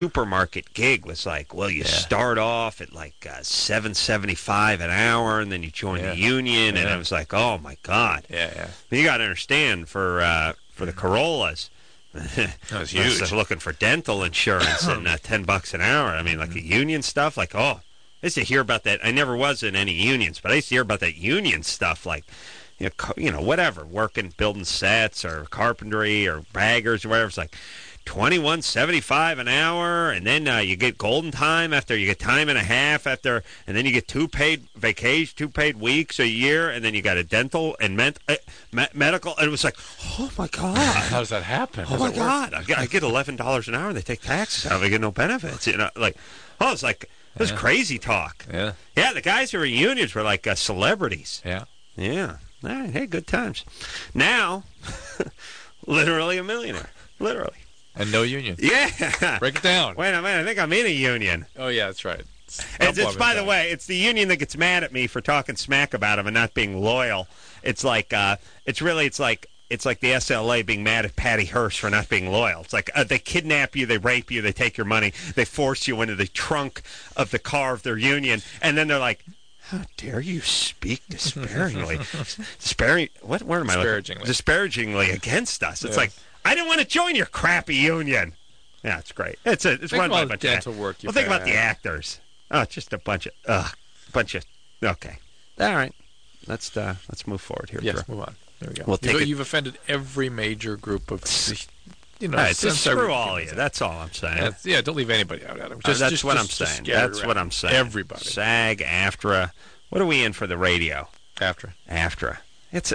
supermarket gig was like, well, you start off at like $7.75 an hour, and then you join the union, and it was like, oh my God. But you got to understand for the Corollas. That was huge. Looking for dental insurance and $10 an hour. I mean, like the union stuff. Like, I used to hear about that. I never was in any unions, but I used to hear about that union stuff. Like, whatever, working, building sets or carpentry or baggers or whatever. It's like $21.75 an hour, and then you get golden time after, you get time and a half after, and then you get 2 paid vacation, 2 paid weeks a year, and then you got a dental and medical. And it was like, oh my God, how does that happen? Oh my God, I get $11 an hour, and they take taxes out. I get no benefits. It's like this crazy talk. The guys who were in unions were like celebrities. All right, hey, good times. Now, literally a millionaire, literally. And no union. Yeah. Break it down. Wait a minute. I think I'm in a union. Oh, yeah, that's right. It's by the way, it's the union that gets mad at me for talking smack about them and not being loyal. It's like, it's like the SLA being mad at Patty Hearst for not being loyal. It's like they kidnap you, they rape you, they take your money, they force you into the trunk of the car of their union, and then they're like, how dare you speak disparagingly? What word am I looking? Disparagingly against us. It's like, I didn't want to join your crappy union. Yeah, it's great. It's run by a bunch of dental work. Well, think about the actors. Oh, just a bunch of. Okay. All right. Let's move forward here. Yes, Drew. move on. There we go. You've offended every major group of. Screw all of you. That's all I'm saying. Don't leave anybody out, Adam. That's what I'm saying. That's what I'm saying. Everybody. SAG, AFTRA. What are we in for the radio? AFTRA. It's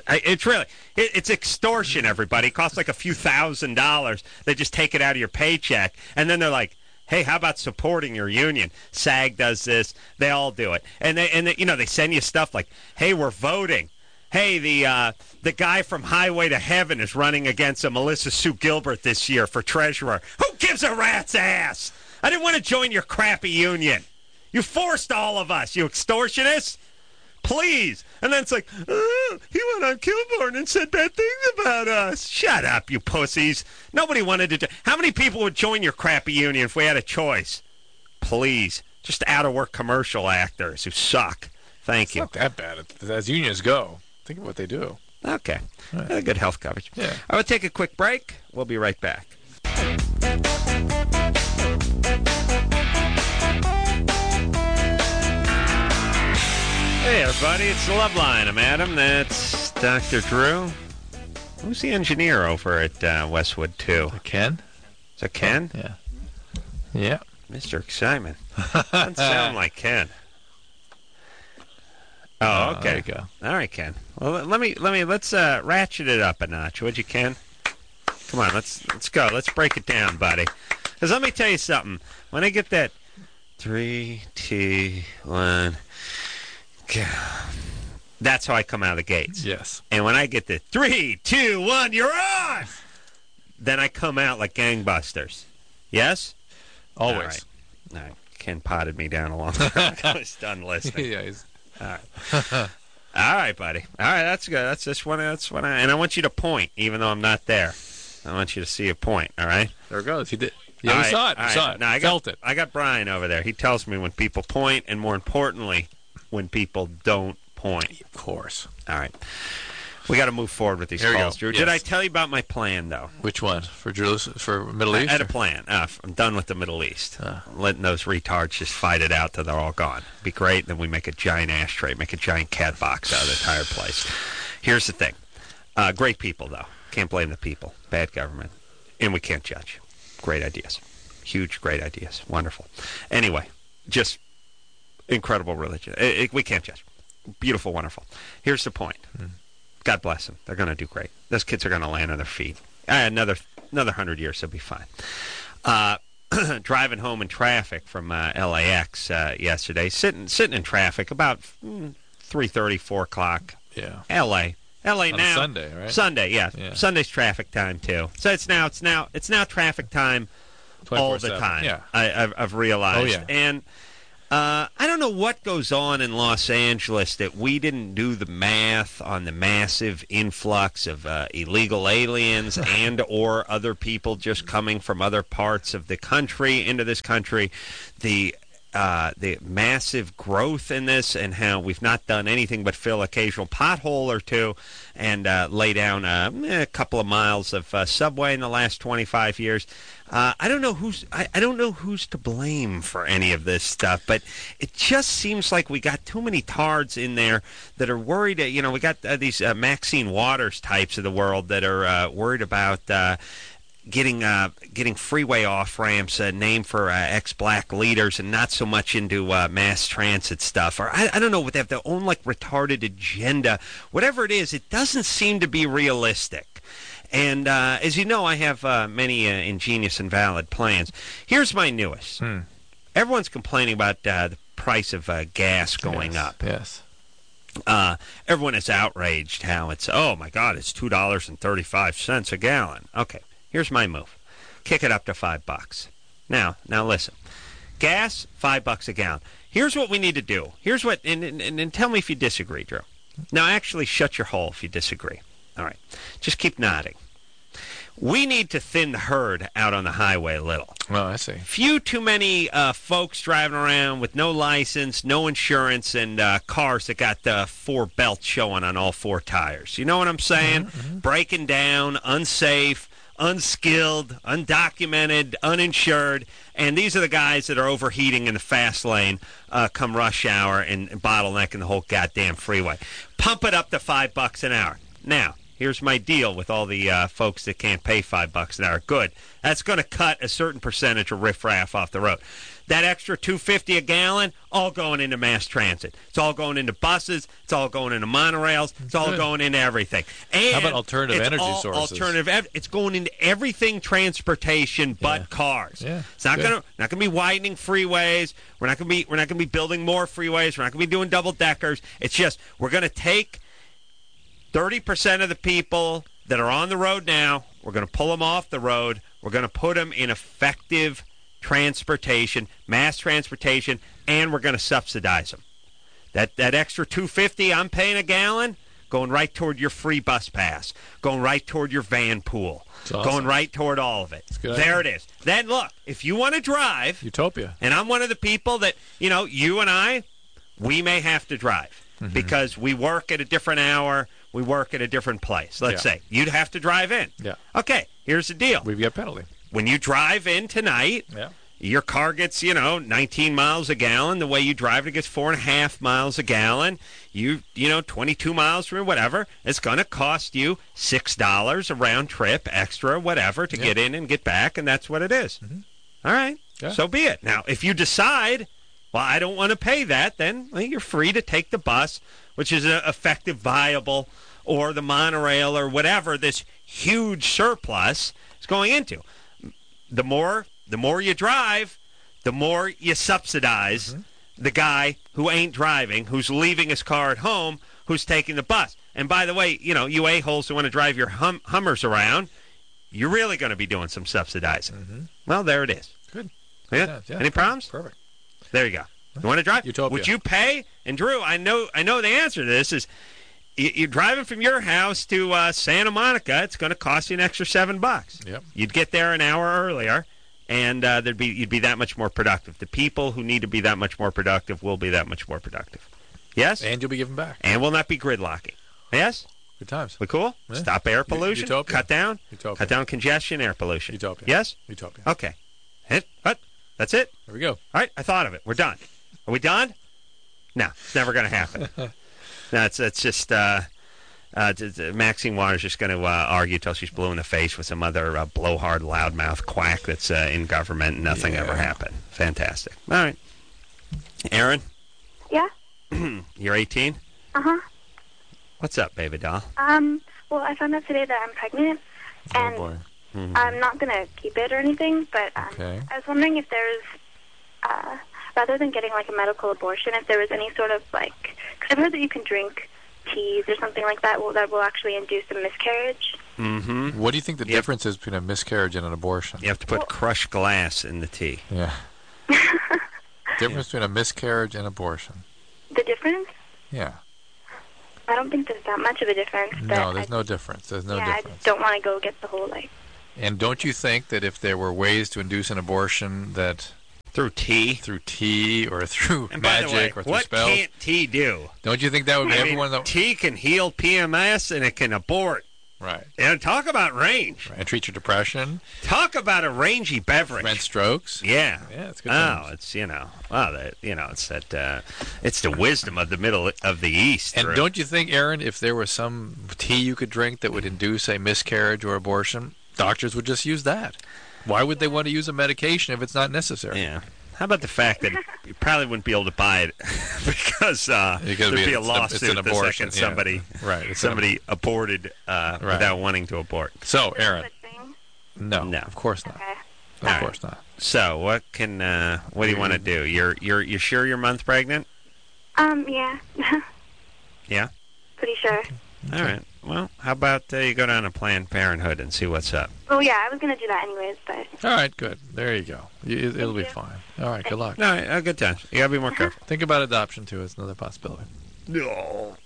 extortion, everybody. It costs like a few $1,000s. They just take it out of your paycheck, and then they're like, hey, how about supporting your union? SAG does this. They all do it. And they send you stuff like, hey, we're voting. Hey, the guy from Highway to Heaven is running against a Melissa Sue Gilbert this year for treasurer. Who gives a rat's ass? I didn't want to join your crappy union. You forced all of us, you extortionists. Please. And then it's like, he went on Kilborn and said bad things about us. Shut up, you pussies. Nobody wanted to. How many people would join your crappy union if we had a choice? Please. Just out-of-work commercial actors who suck. Thank you. It's not that bad. As unions go, think of what they do. Okay. Right. Good health coverage. Yeah. I will take a quick break. We'll be right back. Hey, everybody. It's the Love Line. I'm Adam. That's Dr. Drew. Who's the engineer over at Westwood 2? Ken? Is that Ken? Yeah. Yeah. Mr. Excitement. Doesn't sound like Ken. Oh, okay. There you go. All right, Ken. Well, let's ratchet it up a notch, would you, Ken? Come on, let's go. Let's break it down, buddy. Because let me tell you something. When I get that 3, 2, 1, go. That's how I come out of the gates. Yes. And when I get the 3, 2, 1, you're on! Then I come out like gangbusters. Yes? Always. All right. Ken potted me down a long time. I was done listening. Yeah, all right. All right, buddy. All right, that's good. And I want you to point, even though I'm not there. I want you to see a point, all right? There it goes. He did. Yeah, we saw it. We saw it. No, Felt it. I got Brian over there. He tells me when people point, and more importantly, when people don't point. Of course. All right. We got to move forward with these calls, Drew. Yes. Did I tell you about my plan, though? Which one? For Middle East? I had a plan. I'm done with the Middle East. Letting those retards just fight it out till they're all gone. Be great. Then we make a giant ashtray, make a giant cat box out of the entire place. Here's the thing. Great people, though. Can't blame the people. Bad government. And we can't judge. Great ideas. Huge, great ideas. Wonderful. Anyway, just incredible religion. We can't judge. Beautiful, wonderful. Here's the point. God bless them. They're going to do great. Those kids are going to land on their feet. Another 100 years, they'll be fine. Driving home in traffic from LAX yesterday, sitting in traffic about 3:30, 4 o'clock. Yeah. LA on now. Sunday, right? Sunday, yeah. Sunday's traffic time too. So it's now traffic time all the time. Yeah. I've realized. Oh, yeah. And I don't know what goes on in Los Angeles that we didn't do the math on the massive influx of illegal aliens and or other people just coming from other parts of the country into this country. The massive growth in this and how we've not done anything but fill occasional pothole or two and lay down a couple of miles of subway in the last 25 years. I don't know who's to blame for any of this stuff, but it just seems like we got too many tards in there that are worried. We got these Maxine Waters types of the world that are worried about getting freeway off ramps named for ex-black leaders and not so much into mass transit stuff. Or I don't know, they have their own like retarded agenda. Whatever it is, it doesn't seem to be realistic. And as you know, I have many ingenious and valid plans. Here's my newest. Everyone's complaining about the price of gas going up. Yes. Everyone is outraged how it's, oh my God, it's $2.35 a gallon. Okay, here's my move. Kick it up to $5. Now listen. Gas, $5 a gallon. Here's what we need to do. Here's what, and tell me if you disagree, Drew. Now actually shut your hole if you disagree. All right. Just keep nodding. We need to thin the herd out on the highway a little. Oh, I see. Few too many folks driving around with no license, no insurance, and cars that got 4 belts showing on all 4 tires. You know what I'm saying? Mm-hmm. Breaking down, unsafe, unskilled, undocumented, uninsured. And these are the guys that are overheating in the fast lane come rush hour and bottlenecking the whole goddamn freeway. Pump it up to $5 an hour. Now, here's my deal with all the folks that can't pay $5 an hour. Good. That's going to cut a certain percentage of riffraff off the road. That extra $2.50 a gallon, all going into mass transit. It's all going into buses. It's all going into monorails. It's all going into everything. And how about alternative energy sources? It's going into everything transportation but cars. Yeah. It's not going to be widening freeways. We're not going to be building more freeways. We're not going to be doing double deckers. It's just we're going to take 30% of the people that are on the road now, we're going to pull them off the road. We're going to put them in effective transportation, mass transportation, and we're going to subsidize them. That extra $2.50 I'm paying a gallon, going right toward your free bus pass, going right toward your van pool, awesome. Going right toward all of it. There it is. Then look, if you want to drive, Utopia, and I'm one of the people that, you and I, we may have to drive because we work at a different hour. We work at a different place. Let's say you'd have to drive in. Yeah. Okay, here's the deal. We get penalty. When you drive in tonight, your car gets, 19 miles a gallon. The way you drive it gets 4.5 miles a gallon. 22 miles from whatever. It's going to cost you $6 a round trip extra, whatever, to get in and get back, and that's what it is. All right, so be it. Now, if you decide, well, I don't want to pay that, then you're free to take the bus, which is an effective, viable, or the monorail or whatever this huge surplus is going into. The more you drive, the more you subsidize the guy who ain't driving, who's leaving his car at home, who's taking the bus. And by the way, you a-holes who want to drive your Hummers around, you're really going to be doing some subsidizing. Well, there it is. Good. Yeah? Any problems? Perfect. There you go. You want to drive? Utopia. Would you pay? And Drew, I know the answer to this is you're driving from your house to Santa Monica. It's going to cost you an extra $7. Yep. You'd get there an hour earlier, and you'd be that much more productive. The people who need to be that much more productive will be that much more productive. Yes? And you'll be giving back. And we'll not be gridlocking. Yes? Good times. We cool? Yeah. Stop air pollution. Utopia. Cut down. Utopia. Cut down congestion, air pollution. Utopia. Yes? Utopia. Okay. What? That's it? There we go. All right, I thought of it. We're done. Are we done? No, it's never going to happen. No, it's just Maxine Waters just going to argue till she's blue in the face with some other blowhard, loudmouth quack that's in government, and nothing ever happened. Fantastic. All right. Aaron? Yeah? You're 18? Uh-huh. What's up, baby doll? Well, I found out today that I'm pregnant, and Oh, boy. I'm not going to keep it or anything, but Okay. I was wondering if there's, rather than getting, like, a medical abortion, if there was any sort of, like, because I've heard that you can drink teas or something like that that will actually induce a miscarriage. Mm-hmm. What do you think the difference is between a miscarriage and an abortion? You have to put crushed glass in the tea. Yeah. Difference between a miscarriage and abortion. The difference? Yeah. I don't think there's that much of a difference. No, there's no difference. There's no I difference. just don't want to go get the whole, And don't you think that if there were ways to induce an abortion that Through tea. or through And by the way, magic or through what spells, can't tea do? don't you think that would be I mean, everyone that tea can heal PMS and it can abort. right? And talk about range. And treat your depression, Talk about a rangy beverage. prevent strokes. Yeah. Yeah, it's good. Oh, times. it's it's that it's the wisdom of the middle of the East. And Drew. don't you think, Aaron, if there was some tea you could drink that would induce a miscarriage or abortion, doctors would just use that? Why would they want to use a medication if it's not necessary? Yeah. How about the fact that you probably wouldn't be able to buy it because there'd be a lawsuit an the abortion. second somebody Right. aborted without wanting to abort. So, Aaron, such thing. no, No. of course not. Okay. Of course not. So what do you want to do? You're sure you're month pregnant? Yeah. Yeah. Pretty sure. All right. Well, how about you go down to Planned Parenthood and see what's up? Oh, yeah, I was going to do that anyways, but... All right, good. There you go. It'll be you. fine. All right, good luck. No, good times. You gotta be more careful. Think about adoption, too. It's another possibility. No.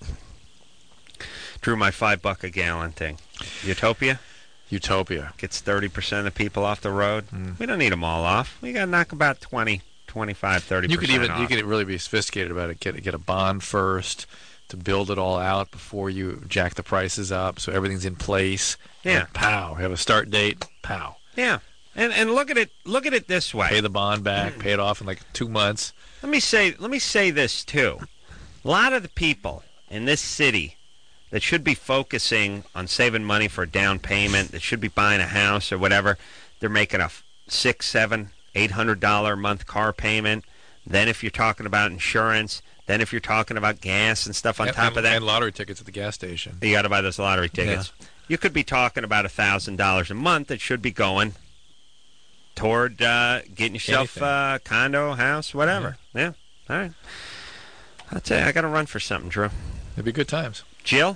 Drew, my $5 a gallon thing. Utopia Utopia. gets 30% of the people off the road. We don't need them all off. We got to knock about 20, 25, 30% You off. could really be sophisticated about it. Get a bond first to build it all out before you jack the prices up, so everything's in place. Yeah. And pow. Have a start date. Pow. Yeah. And look at it this way. Pay the bond back. Pay it off in like 2 months. Let me say this too. A lot of the people in this city that should be focusing on saving money for a down payment, that should be buying a house or whatever, they're making a $600, $700, $800 a month car payment. Then if you're talking about insurance, then if you're talking about gas and stuff on top of that, and lottery tickets at the gas station. you got to buy those lottery tickets. You could be talking about $1,000 a month that should be going toward getting yourself a condo, house, whatever. Yeah. All right. I'll tell you, I got to run for something, Drew. It'd be good times. Jill?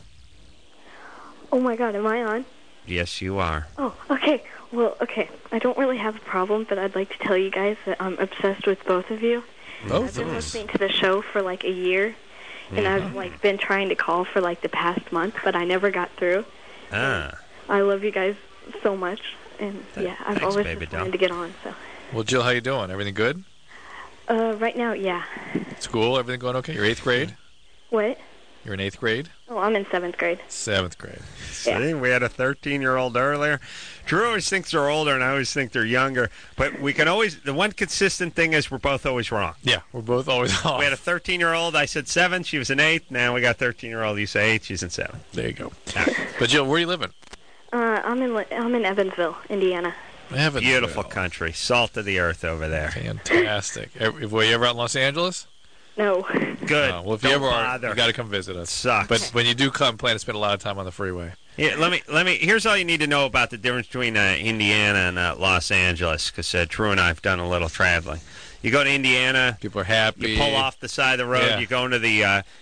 Oh my God, am I on? Yes, you are. Oh, okay. Well, okay. I don't really have a problem, but I'd like to tell you guys that I'm obsessed with both of you. Both I've been of us. listening to the show for like a year, and I've been trying to call for like the past month, but I never got through. Ah. I love you guys so much, and yeah, I've Thanks, always baby just doll. wanted to get on. So, Well, Jill, how you doing? Everything good? right now, yeah. School, everything going okay? You're 8th grade? What? You're in 8th grade? Oh, I'm in 7th grade. 7th grade. See, we had a 13-year-old earlier. Drew always thinks they're older, and I always think they're younger. But we can always, the one consistent thing is we're both always wrong. Yeah, we're both always off. We had a 13-year-old, I said 7, she was in 8. Now we got a 13-year-old, you say 8, she's in 7. There you go. But Jill, where are you living? I'm in Evansville, Indiana. Evansville. Beautiful country, salt of the earth over there. Fantastic. Were you ever out in Los Angeles? No. Good. Well, if you Don't ever are, bother. you got to come visit us. Sucks. But when you do come, plan to spend a lot of time on the freeway. Yeah, let me. Here's all you need to know about the difference between Indiana and Los Angeles, because Drew and I have done a little traveling. You go to Indiana, People are happy. you pull off the side of the road. Yeah. You go into the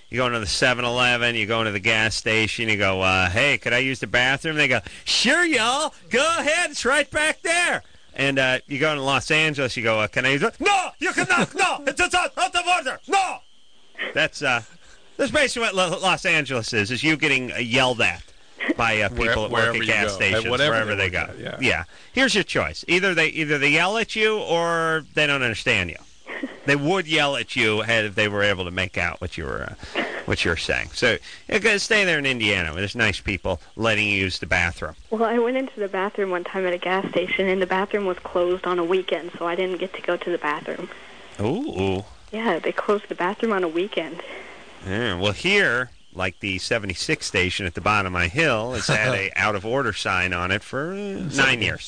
7-Eleven. You go into the gas station. You go, hey, could I use the bathroom? They go, sure, y'all. Go ahead. It's right back there. And you go to Los Angeles. You go, can I use it? No, you cannot. No, it's out the border. No. That's basically what Los Angeles is you getting yelled at by people that work Wherever at you gas go. stations, wherever they go. work at, yeah. Here's your choice. Either they yell at you or they don't understand you. They would yell at you if they were able to make out what you were saying. So you got to stay there in Indiana where there's nice people letting you use the bathroom. Well, I went into the bathroom one time at a gas station, and the bathroom was closed on a weekend, so I didn't get to go to the bathroom. Ooh. Yeah, they closed the bathroom on a weekend. Yeah, well, here, like the 76 station at the bottom of my hill, has had a out of order sign on it for 9 years.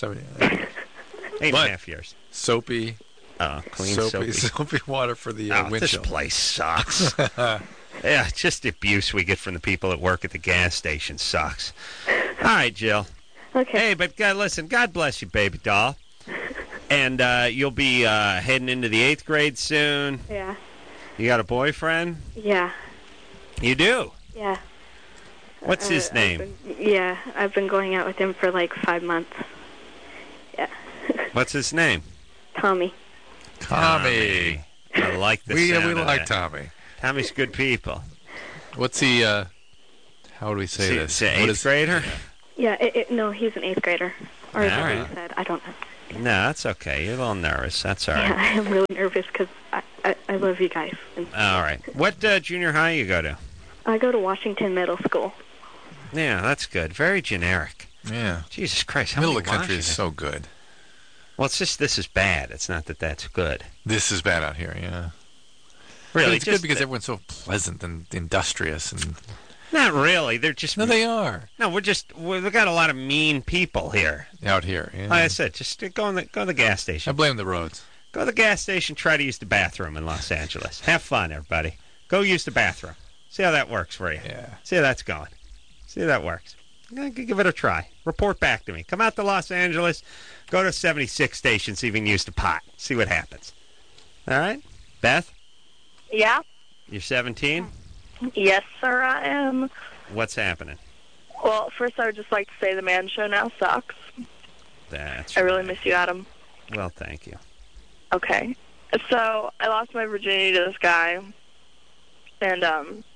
8.5 years. Soapy. Clean Soapy water for the This windshield. place sucks. Yeah, just the abuse we get from the people that work at the gas station sucks. All right, Jill. Okay. Hey, but listen, God bless you, baby doll. And you'll be heading into the 8th grade soon. Yeah. You got a boyfriend? Yeah. You do? Yeah. What's his name? I've been going out with him for like 5 months. Yeah. What's his name? Tommy. Tommy. I like the We sound of like that. Tommy. Tommy's good people. What's he? How do we say this? Is he an 8th grader? Yeah, no, he's an 8th grader. Or is that what Alright. you said? I don't know. No, that's okay. You're a little nervous. That's all Yeah, right. I am really nervous because I love you guys. And All right. What junior high you go to? I go to Washington Middle School. Yeah, that's good. Very generic. Yeah. Jesus Christ. How Middle many of the country is Washington? so good. Well, it's just this is bad. It's not that that's good. This is bad out here, yeah. Really, It's just good because everyone's so pleasant and industrious. And not really. They're just no, they are no. We've got a lot of mean people here. out here. Yeah. Like I said, just go to the gas I station. blame the roads. Go to the gas station. Try to use the bathroom in Los Angeles. Have fun, everybody. Go use the bathroom. See how that works for you. Yeah. See how that's going. See how that works. Give it a try. Report back to me. Come out to Los Angeles. Go to 76 station. See if you can use the pot. See what happens. All right? Beth, Yeah? you're 17? Yes, sir, I am. What's happening? Well, first I would just like to say the man show now sucks. That's I really right. miss you, Adam. Well, thank you. Okay. So, I lost my virginity to this guy. And,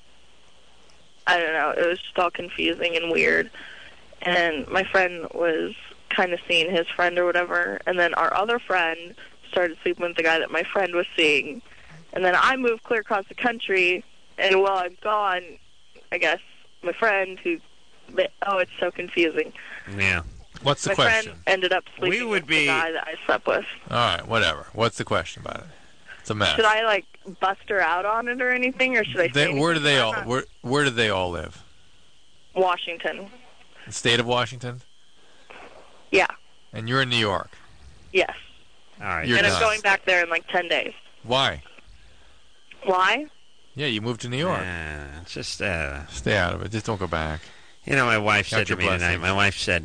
I don't know, it was just all confusing and weird. And my friend was kind of seeing his friend or whatever. And then our other friend started sleeping with the guy that my friend was seeing. And then I moved clear across the country. And while I'm gone, I guess my friend who... Oh, it's so confusing. Yeah. What's the My question? friend ended up sleeping would with be- the guy that I slept with. All right, whatever. What's the question about it? It's a mess. Should I, like, bust her out on it or anything, or should I say Where do anything? they I'm all? not- Where do they all live? Washington. The state of Washington, Yeah. and you're in New York. Yes. All right. You're and done. I'm going back there in, like, 10 days. Why? Why? Yeah, you moved to New York. It's just, Stay out of it. Just don't go back. you know, my wife Count said to your me tonight, blessings. my wife said,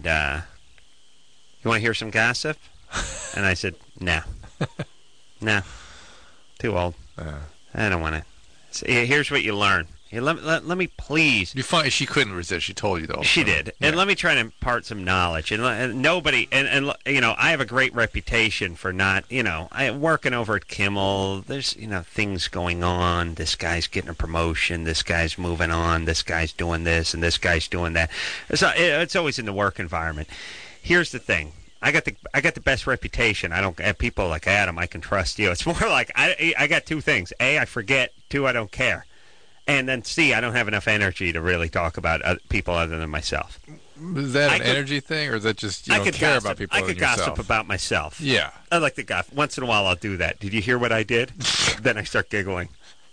you want to hear some gossip? And I said, no. No. Too old. I don't want to. So, here's what you learn. Let me please. You find she couldn't resist. She told you though. She so, did, yeah. and let me try to impart some knowledge. And nobody, and you know, I have a great reputation for not, you know, working over at Kimmel. There's, you know, things going on. This guy's getting a promotion. This guy's moving on. This guy's doing this, and this guy's doing that. So it's always in the work environment. Here's the thing. I got the best reputation. I don't have people like Adam. I can trust you. It's more like I got two things. A, I forget. Two, I don't care. And then C, I don't have enough energy to really talk about people other than myself. Is that I an could- energy thing, or is that just you I don't could care gossip. about people I other could than gossip yourself? about myself. Yeah. I like to gossip. Once in a while, I'll do that. Did you hear what I did? Then I start giggling.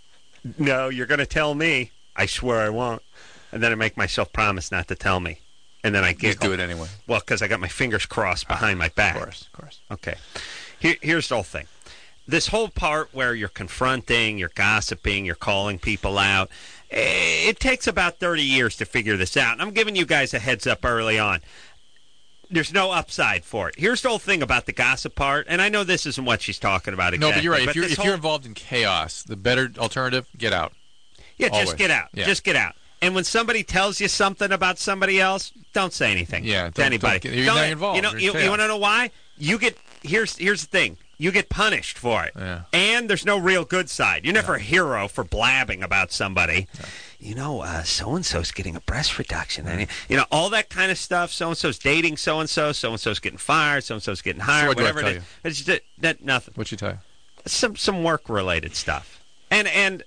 No, you're going to tell me. I swear I won't. And then I make myself promise not to tell me. And then I giggle. Just do it anyway. Well, because I got my fingers crossed behind my back. Of course. Okay. Here's the whole thing. This whole part where you're confronting, you're gossiping, you're calling people out, it takes about 30 years to figure this out. And I'm giving you guys a heads up early on. There's no upside for it. Here's the whole thing about the gossip part, and I know this isn't what she's talking about exactly. No, but you're right. this If whole- you're involved in chaos, the better alternative, get out. Yeah, Always. just get out. Yeah. Just get out. And when somebody tells you something about somebody else, don't say anything Yeah, to don't anybody. get- you're not involved. You know, You're you chaos. want to know why? You get here's the thing. You get punished for it. Yeah. And there's no real good side. You're never a hero for blabbing about somebody. No. You know, so-and-so's getting a breast reduction. And, you know, all that kind of stuff. So-and-so's dating so-and-so. So-and-so's getting fired. So-and-so's getting hired. what do I whatever tell it is. It's just nothing. What'd she tell you? Some work-related stuff. And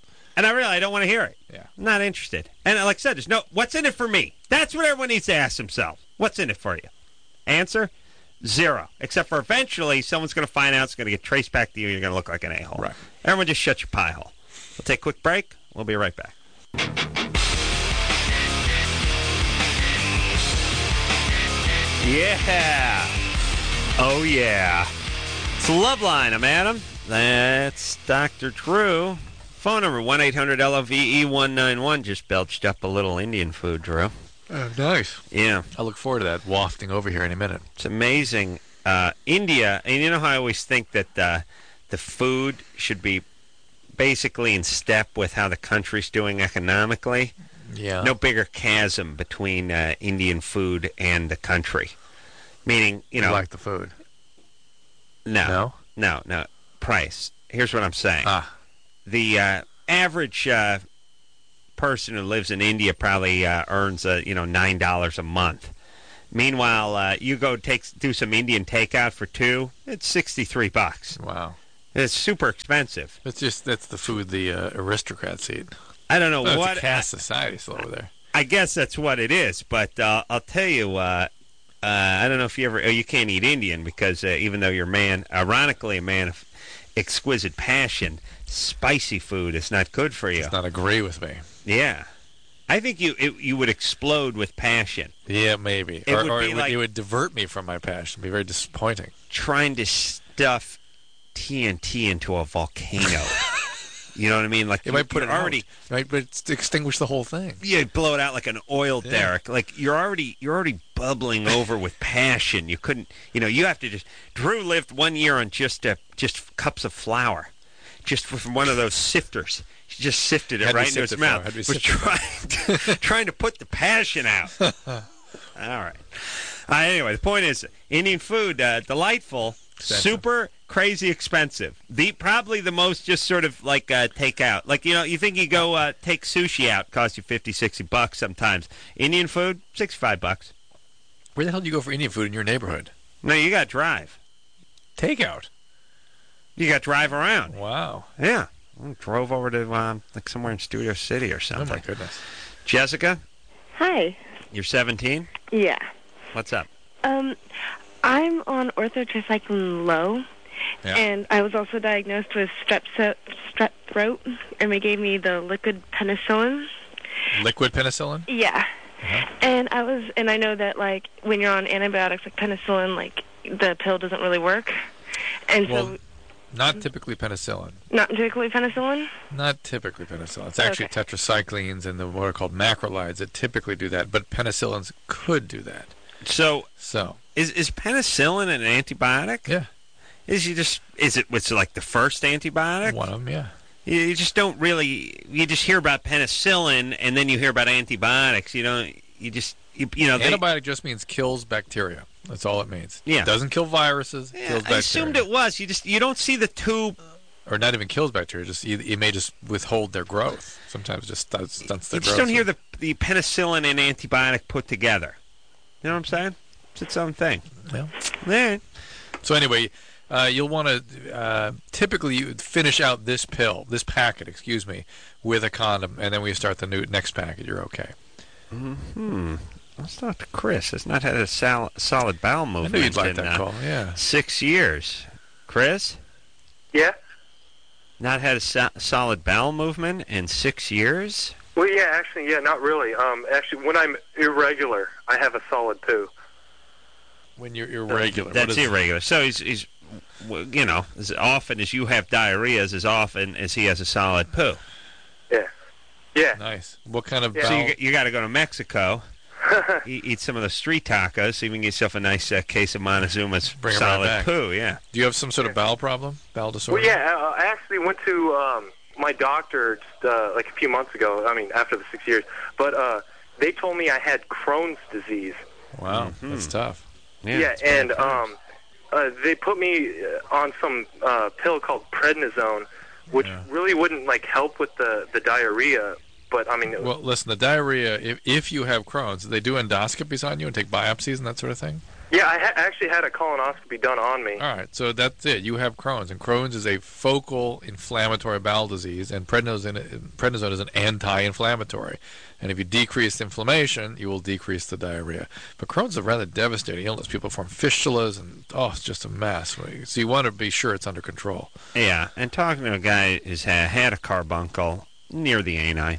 I don't want to hear it. Yeah. I'm not interested. And like I said, there's no, what's in it for me? That's what everyone needs to ask themselves. What's in it for you? Answer, zero. Except for eventually someone's going to find out, it's going to get traced back to you, and you're going to look like an a-hole. Right. Everyone just shut your pie hole. We'll take a quick break. We'll be right back. Yeah. Oh, yeah. It's Loveline. I'm Adam. That's Dr. Drew. Phone number 1-800-LOVE-191. Just belched up a little Indian food, Drew. Nice. Yeah. I look forward to that wafting over here any minute. It's amazing. India, and you know how I always think that the food should be basically in step with how the country's doing economically? Yeah. No bigger chasm between Indian food and the country. Meaning, you know... like the food. No. Price. Here's what I'm saying. the average person who lives in India probably earns $9 a month. Meanwhile, you go do some Indian takeout for two, it's $63. Wow. It's super expensive. That's the food the aristocrats eat. I don't know It's what a caste society still over there. I guess that's what it is, but I'll tell you, I don't know if you ever. Oh, you can't eat Indian because even though you're ironically a man of exquisite passion, spicy food is not good for you. Does not agree with me. Yeah, I think you would explode with passion. Yeah, maybe. It would divert me from my passion. It'd be very disappointing. Trying to stuff TNT into a volcano. You know what I mean? Like it might put it already. Out. Right, but it's extinguish the whole thing. Yeah, blow it out like an oil derrick. Like you're already bubbling over with passion. You couldn't. You have to just. Drew lived 1 year on just cups of flour, just from one of those sifters. He just sifted it right into his mouth. Was trying to put the passion out. All right. Anyway, the point is, Indian food, delightful, super crazy expensive. Probably the most just sort of like takeout. Like, you think you go take sushi out, costs you $50-$60 sometimes. Indian food, $65. Where the hell do you go for Indian food in your neighborhood? No, you got to drive. Takeout. You got to drive around. Wow. Yeah. I drove over to like somewhere in Studio City or something. Oh, my goodness. Jessica? Hi. You're 17? Yeah. What's up? I'm on orthotricycline low, and I was also diagnosed with strep throat, and they gave me the liquid penicillin. Liquid penicillin? Yeah. Uh-huh. And I know that, like, when you're on antibiotics like penicillin, like, the pill doesn't really work. And so... Not typically penicillin. Not typically penicillin? Not typically penicillin. It's actually tetracyclines and what are called macrolides that typically do that, but penicillins could do that. So is penicillin an antibiotic? Yeah. Is it what's like the first antibiotic? One of them, yeah. You just don't really. You just hear about penicillin and then you hear about antibiotics. Antibiotic just means kills bacteria. That's all it means. Yeah. It doesn't kill viruses. It kills bacteria. I assumed it was. You don't see the tube. Or not even kills bacteria. Just it may just withhold their growth. Sometimes it just stunts their growth. You just don't hear the penicillin and antibiotic put together. You know what I'm saying? It's its own thing. Yeah. Yeah. So anyway, you'll want to typically you finish out this packet, with a condom, and then when you start the next packet, you're okay. Let's talk to Chris. Has not had a solid bowel movement. I knew you'd like that call. Yeah. 6 years. Chris? Yeah. Not had a solid bowel movement in 6 years? Well, yeah, actually, not really. Actually, when I'm irregular, I have a solid poo. When you're irregular. That's irregular. So he's as often as you have diarrhea is as often as he has a solid poo. Yeah. Yeah. Nice. What kind of bowel? So you got to go to Mexico, eat some of the street tacos, so you can get yourself a nice case of Montezuma's solid poo, yeah. Do you have some sort of bowel problem? Bowel disorder? Well, yeah, I actually went to my doctor just like a few months ago, after the 6 years, but they told me I had Crohn's disease. Wow, that's tough. Yeah, and they put me on some pill called prednisone, which really wouldn't help with the diarrhea. But well, listen, the diarrhea. If you have Crohn's, they do endoscopies on you and take biopsies and that sort of thing. Yeah, I actually had a colonoscopy done on me. All right, so that's it. You have Crohn's, and Crohn's is a focal inflammatory bowel disease, and prednisone is an anti-inflammatory. And if you decrease inflammation, you will decrease the diarrhea. But Crohn's is a rather devastating illness. People form fistulas, and it's just a mess. So you want to be sure it's under control. Yeah, and talking to a guy who's had a carbuncle near the ani,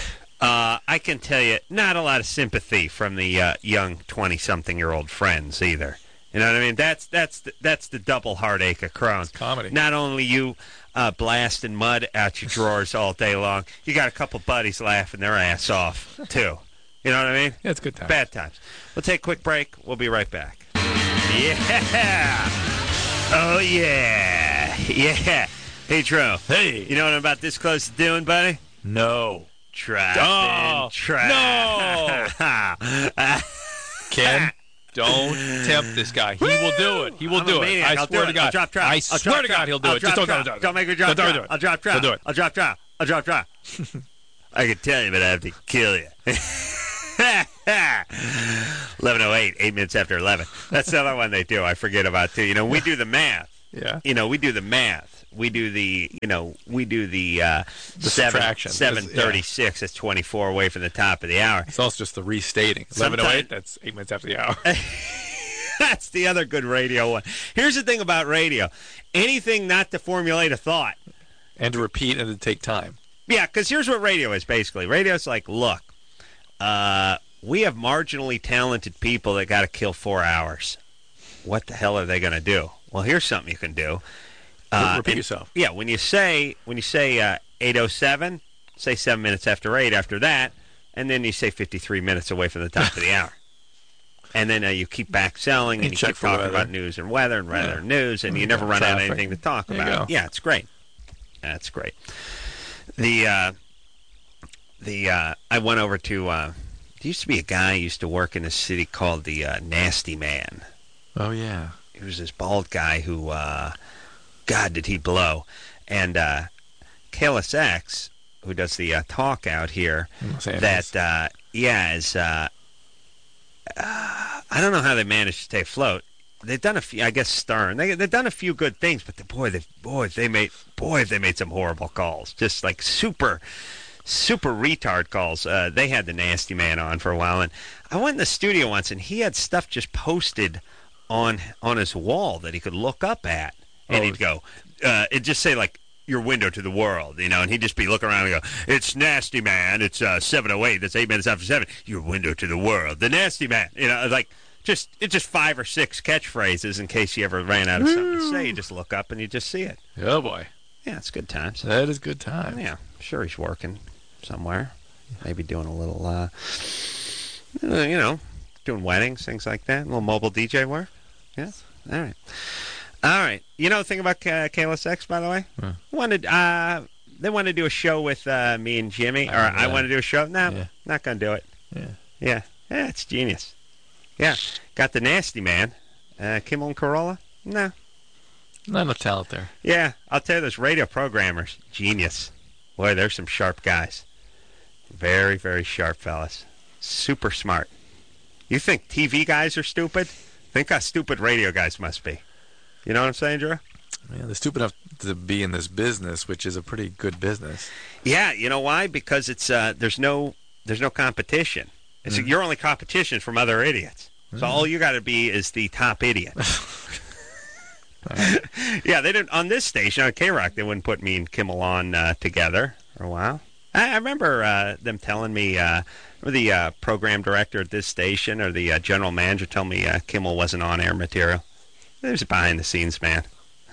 I can tell you, not a lot of sympathy from the young 20-something-year-old friends either. You know what I mean? That's the double heartache of Crohn's. It's comedy. Not only you blasting mud out your drawers all day long, you got a couple buddies laughing their ass off too. You know what I mean? Yeah, it's good times. Bad times. We'll take a quick break. We'll be right back. Yeah. Oh yeah. Yeah. Hey Drew. Hey. You know what I'm about this close to doing, buddy? No. Trapped in traffic. No. Ken? Don't tempt this guy. He will do it. He will do it. I swear to God. I'll drop I swear to God he'll do it. Just don't do it. Don't make me drop Don't do it. I'll drop Don't do it. I'll drop I'll drop I can tell you, but I have to kill you. 11:08, 8 minutes after 11. That's the other one they do. I forget about too. We do the math. Yeah. We do the math. We do the 7:36. It's 24 away from the top of the hour. It's also just the restating. 11:08. That's 8 minutes after the hour. That's the other good radio one. Here's the thing about radio: anything not to formulate a thought and to repeat and to take time. Yeah, because here's what radio is basically. Radio's like, look, we have marginally talented people that got to kill 4 hours. What the hell are they going to do? Well, here's something you can do. Repeat yourself. Yeah, when you say 8:07, say 7 minutes after 8 after that, and then you say 53 minutes away from the top of the hour. And then you keep back selling, and you keep talking about news and weather and weather and news, and you never run out of anything to talk about. Yeah, it's great. That's great. I went over to, there used to be a guy who used to work in a city called the Nasty Man. Oh, yeah. He was this bald guy who, God, did he blow. And KLSX, who does the talk out here, that, is, I don't know how they managed to stay afloat. They've done a few, I guess Stern. They've done a few good things, but they made some horrible calls. Just like super retard calls. They had the Nasty Man on for a while, and I went in the studio once, and he had stuff just posted on his wall that he could look up at, and he'd go, it'd just say like, your window to the world, and he'd just be looking around and go, it's Nasty Man, it's 7:08, that's 8 minutes after 7, your window to the world, the Nasty Man, like, it's just 5 or 6 catchphrases in case you ever ran out of something to say. You just look up and you just see it. Oh, boy. Yeah, it's good times. That is good times. Yeah, I'm sure he's working somewhere, maybe doing a little, doing weddings, things like that, a little mobile DJ work. Yeah, all right. You know the thing about KLSX, by the way? They wanted to do a show with me and Jimmy, or I want to do a show. No, not going to do it. Yeah, it's genius. Yeah, got the Nasty Man. Kimmel and Corolla? No. Not enough talent there. Yeah, I'll tell you, those radio programmers, genius. Boy, they're some sharp guys. Very, very sharp fellas. Super smart. You think TV guys are stupid? Think how stupid radio guys must be. You know what I'm saying, Drew? Yeah, they're stupid enough to be in this business, which is a pretty good business. Yeah, you know why? Because it's there's no competition. It's your only competition from other idiots. So all you got to be is the top idiot. Yeah, they didn't on this station on K-Rock. They wouldn't put me and Kimmel on together for a while. I remember them telling me. The program director at this station or the general manager told me Kimmel wasn't on-air material. He was a behind-the-scenes man.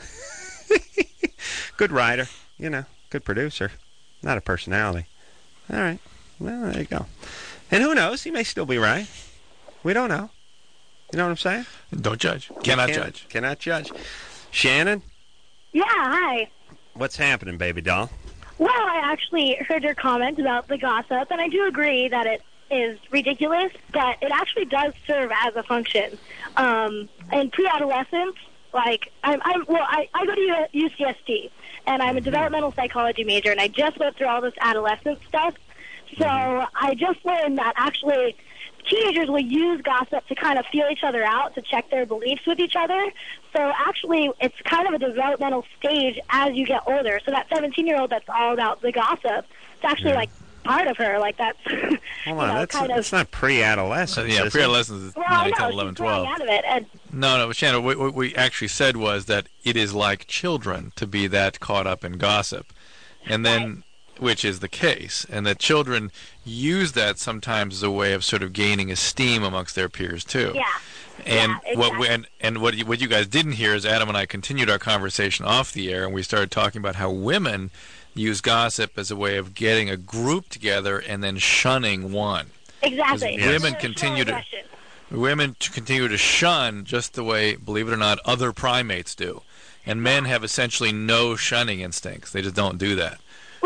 Good writer, good producer. Not a personality. All right. Well, there you go. And who knows? He may still be right. We don't know. You know what I'm saying? Don't judge. Cannot judge. Cannot judge. Shannon? Yeah, hi. What's happening, baby doll? Well, I actually heard your comment about the gossip, and I do agree that it is ridiculous, but it actually does serve as a function. In pre-adolescence, like, I go to UCSD, and I'm a developmental psychology major, and I just went through all this adolescent stuff. So I just learned that actually teenagers will use gossip to kind of feel each other out, to check their beliefs with each other. So actually, it's kind of a developmental stage as you get older. So that 17-year-old that's all about the gossip, it's actually like part of her. Like that's hold on, that's not pre-adolescence. Yeah, pre-adolescence is 9, 10, 11, 12. Out of it. And no, Shannon, what we actually said was that it is like children to be that caught up in gossip. And then, which is the case, and that children use that sometimes as a way of sort of gaining esteem amongst their peers too. Yeah. And exactly. what you guys didn't hear is Adam and I continued our conversation off the air, and we started talking about how women use gossip as a way of getting a group together and then shunning one. Exactly. Women continue to shun just the way, believe it or not, other primates do, and men have essentially no shunning instincts. They just don't do that.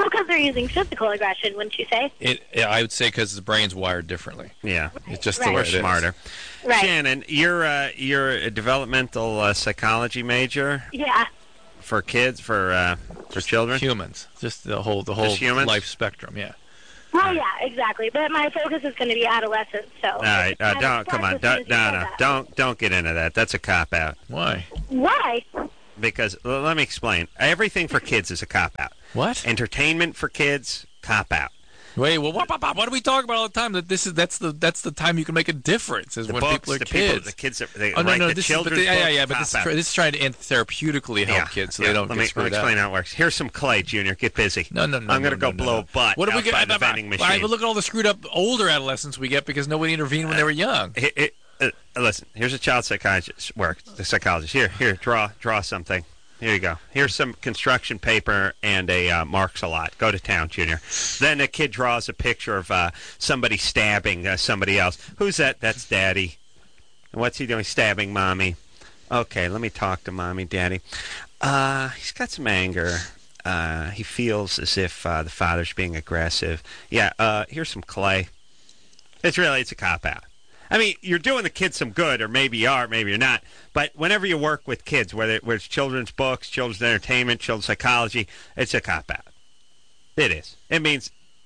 Well, because they're using physical aggression, wouldn't you say? I would say because the brain's wired differently. Yeah. It's just Right. the way We're it is. smarter. Right. Shannon, you're a developmental psychology major Yeah. for kids, for children? Humans, just the whole humans? life spectrum. Yeah. Well, yeah, exactly. But my focus is going to be adolescents, so. All right, don't come on, don't get into that. That's a cop out. Why? Why? Because let me explain. Everything for kids is a cop out. What? Entertainment for kids, cop out. Wait, well, what do we talk about all the time? That's the time you can make a difference is The when books, people are the kids. people, the kids that they Oh no, write no, the this children's is, but books, but cop out. this is trying to therapeutically help kids so they don't let get me screwed explain up. how it works. Here's some clay, Junior. Get busy. No. I'm going to go blow a butt What do we out get? by the vending machine. But look at all the screwed up older adolescents we get because nobody intervened when they were young. Listen, here's a child psychologist work. The psychologist. Here, draw something. Here you go. Here's some construction paper and a marks a lot. Go to town, Junior. Then the kid draws a picture of somebody stabbing somebody else. Who's that? That's Daddy. And what's he doing? Stabbing Mommy. Okay, let me talk to Mommy, Daddy. He's got some anger. He feels as if the father's being aggressive. Yeah, here's some clay. It's a cop-out. I mean, you're doing the kids some good, or maybe you are, maybe you're not. But whenever you work with kids, whether it's children's books, children's entertainment, children's psychology, it's a cop-out. It is. It means,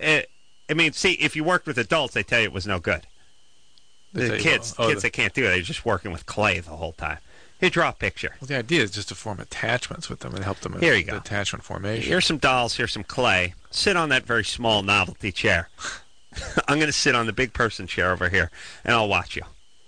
see, if you worked with adults, they tell you it was no good. The kids, they can't do it. They're just working with clay the whole time. Here, draw a picture. Well, the idea is just to form attachments with them and help them Here you in go. attachment formation. Here's some dolls. Here's some clay. Sit on that very small novelty chair. I'm going to sit on the big person chair over here, and I'll watch you.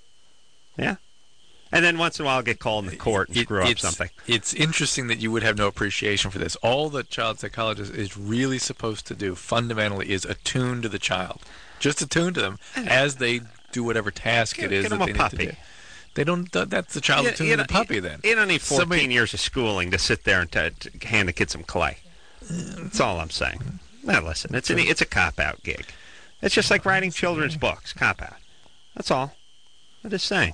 Yeah? And then once in a while I'll get called in the court and screw up something. It's interesting that you would have no appreciation for this. All the child psychologist is really supposed to do, fundamentally, is attune to the child. Just attune to them as they do whatever task it is Get that them they a need puppy. to do. They don't. That's the child attuned to the puppy. Then you don't need 14 years of schooling to sit there and to hand the kid some clay. That's all I'm saying. Now listen, it's a cop-out gig. It's just like writing children's books. Cop-out. That's all. I'm just saying.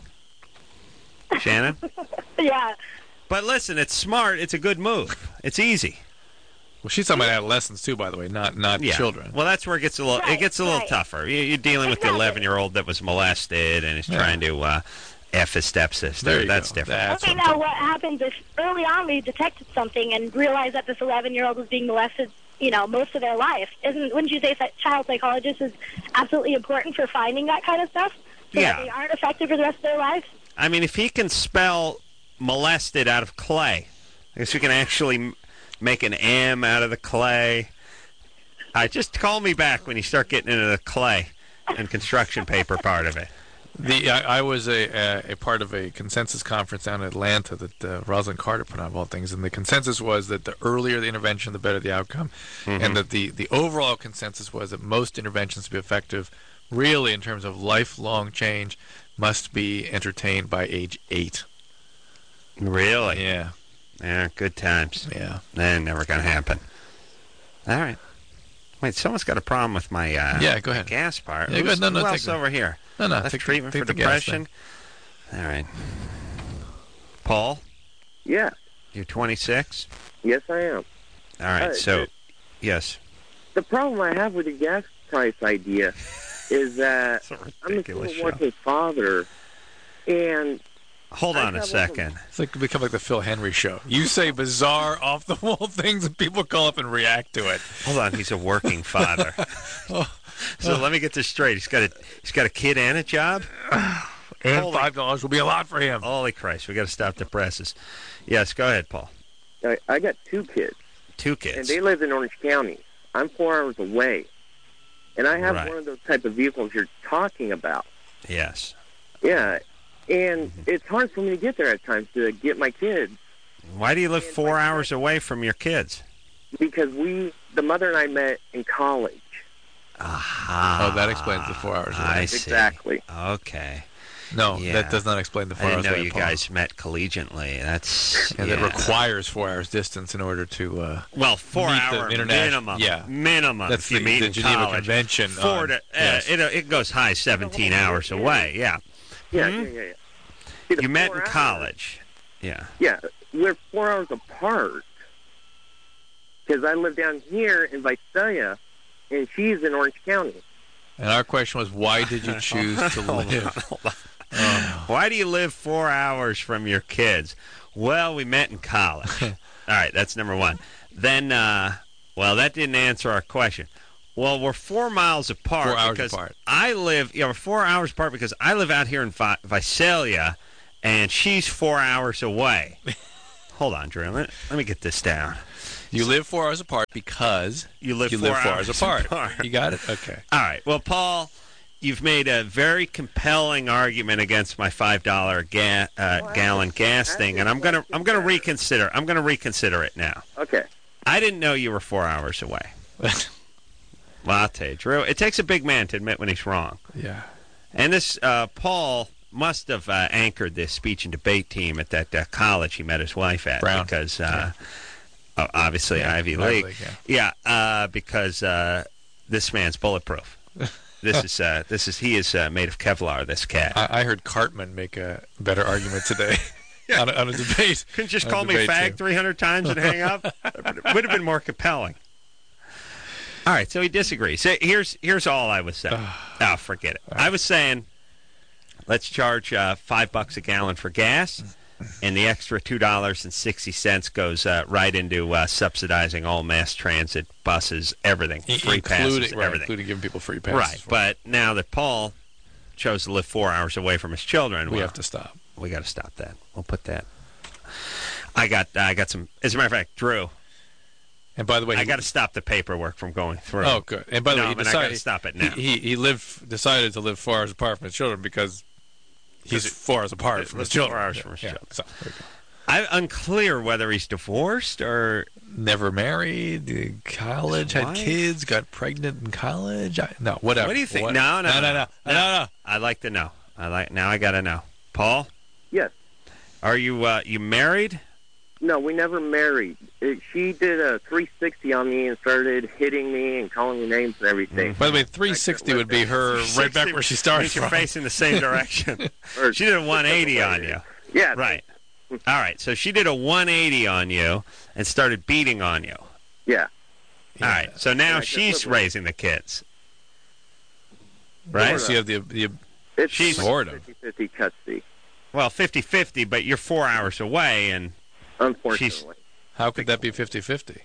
Shannon? Yeah. But listen, it's smart. It's a good move. It's easy. Well, she's talking about adolescents too, by the way, not children. Well, that's where it gets a little tougher. You're dealing with the 11-year-old that was molested and is trying to F his stepsister. That's different. Okay, now what happens if early on we detected something and realized that this 11-year-old was being molested, most of their life? Wouldn't you say that child psychologist is absolutely important for finding that kind of stuff so that they aren't affected for the rest of their lives? I mean, if he can spell molested out of clay, I guess we can actually make an M out of the clay. Just call me back when you start getting into the clay and construction paper part of it. I was a part of a consensus conference down in Atlanta that Rosalind Carter put on, of all things, and the consensus was that the earlier the intervention, the better the outcome, and that the overall consensus was that most interventions to be effective, really in terms of lifelong change, must be entertained by age 8. Really? Yeah. Yeah, good times. Yeah. Never going to happen. All right. Wait, someone's got a problem with my go ahead. gas part. Yeah, go ahead. Who else over here? No, That's treatment for depression. All right. Paul? Yeah. You're 26? Yes, I am. All right, yes. The problem I have with the gas price idea is that I'm a single father, and... Hold on a second. It's like become like the Phil Henry show. You say bizarre, off-the-wall things, and people call up and react to it. Hold on, he's a working father. So let me get this straight. He's got a kid and a job? And $5 will be a lot for him. Holy Christ, we got to stop the presses. Yes, go ahead, Paul. I got 2 kids. 2 kids. And they live in Orange County. I'm 4 hours away. And I have one of those type of vehicles you're talking about. Yes. Yeah. And it's hard for me to get there at times to get my kids. Why do you live 4 hours away from your kids? Because the mother and I met in college. Aha. Oh, that explains the 4 hours away. I see. Exactly. Okay. No, that does not explain the 4 hours away. I didn't know you guys met collegiately. That requires 4 hours distance in order to 4 hour minimum. Yeah, minimum. That's if you meet the in Geneva college. Convention. It goes high 17 hours away. Yeah. Yeah. See, you met in college. Yeah. Yeah, we're 4 hours apart. because I live down here in Visalia, and she's in Orange County. And our question was, why did you choose to live? Hold on. Why do you live 4 hours from your kids? Well, we met in college. All right, that's number one. Then, well, that didn't answer our question. Well, we're 4 miles apart. 4 hours because apart. we're 4 hours apart because I live out here in Visalia, and she's 4 hours away. Hold on, Drew. Let me get this down. You live 4 hours apart because you live 4 hours apart. You got it? Okay. All right. Well, Paul, you've made a very compelling argument against my $5 gallon gas thing, and I'm gonna reconsider. I'm gonna reconsider it now. Okay. I didn't know you were 4 hours away. Well, I'll tell you, Drew. It takes a big man to admit when he's wrong. Yeah. And this Paul must have anchored this speech and debate team at that college he met his wife at. Brown. Because obviously Ivy League. Because this man's bulletproof. He is made of Kevlar, this cat. I heard Cartman make a better argument today on a debate. Couldn't just call me fag 300 times and hang up? It would have been more compelling. All right, so he disagrees. So here's all I was saying. Oh, forget it. I was saying, let's charge $5 a gallon for gas, and the extra $2.60 goes right into subsidizing all mass transit, buses, everything, free passes, everything, including giving people free passes. Right, but now that Paul chose to live 4 hours away from his children, we have to stop. We got to stop that. We'll put that. I got some. As a matter of fact, Drew. And by the way, I got to stop the paperwork from going through. Oh, good. And by the way, I got to stop it now. He decided to live 4 hours apart from his children because he's 4 hours apart from his children. 4 hours from his children. So, there you go. I'm unclear whether he's divorced or never married, college, had kids, got pregnant in college. No, whatever. What do you think? No. I'd like to know. Now I got to know. Paul? Yes. Are you married? No, we never married. She did a 360 on me and started hitting me and calling me names and everything. By the way, 360 would be her right back where she started from. You're facing the same direction. She did a 180 on you. Yeah. Right. All right. So she did a 180 on you and started beating on you. Yeah. All right. So now she's raising the kids. Right? So you have the she's sort of 50-50 custody. Well, 50-50, but you're 4 hours away, and unfortunately. How could that be 50-50?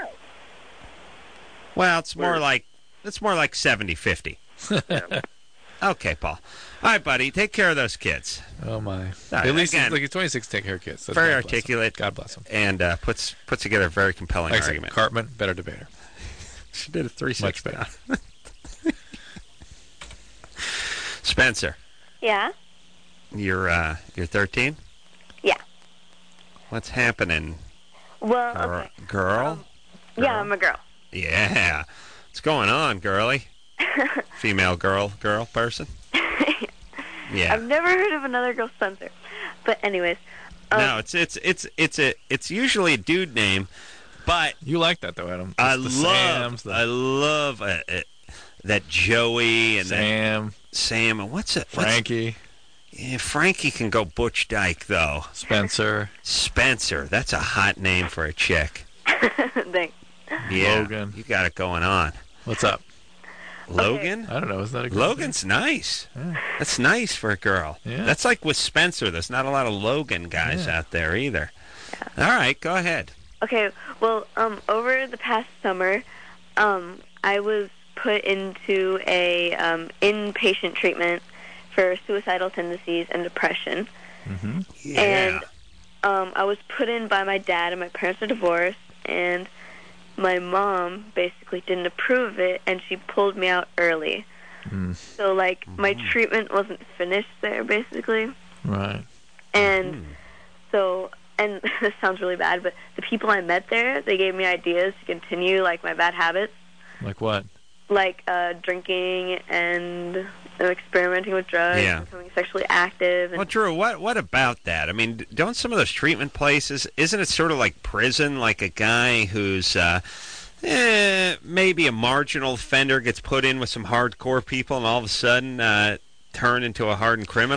Well, it's more like 70-50. Yeah. Okay, Paul. All right, buddy. Take care of those kids. Oh my! Right, at least again, he's 26. Take care of kids. That's very articulate. God bless him. And puts together a very compelling argument. Cartman, better debater. She did a 360. Much better. Spencer. Yeah. You're 13? Yeah. What's happening? Well, okay. Girl? Yeah, I'm a girl. Yeah. What's going on, girly? Female girl person? Yeah. I've never heard of another girl Spencer. But anyways. No, it's usually a dude name, but you like that though, Adam. I love that Joey and Sam and what's it? Frankie. Yeah, Frankie can go Butch Dyke though. Spencer. That's a hot name for a chick. Thanks. Yeah, Logan. You got it going on. What's up? Logan? I don't know. Is that a good Logan's thing? Nice. Yeah. That's nice for a girl. Yeah. That's like with Spencer. There's not a lot of Logan guys out there either. Yeah. All right, go ahead. Okay. Well, over the past summer, I was put into a inpatient treatment for suicidal tendencies and depression. Mm-hmm. Yeah. And I was put in by my dad, and my parents are divorced, and my mom basically didn't approve of it, and she pulled me out early. So, my treatment wasn't finished there, basically. Right. And so, and this sounds really bad, but the people I met there, they gave me ideas to continue, my bad habits. Like what? Like drinking and experimenting with drugs, and becoming sexually active. And well, Drew, what about that? I mean, don't some of those treatment places, isn't it sort of like prison, like a guy who's maybe a marginal offender gets put in with some hardcore people and all of a sudden turn into a hardened criminal?